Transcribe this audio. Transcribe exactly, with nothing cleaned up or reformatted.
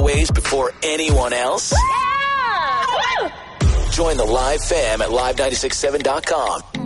giveaways before anyone else? Yeah! Join the live fam at live nine six seven dot com.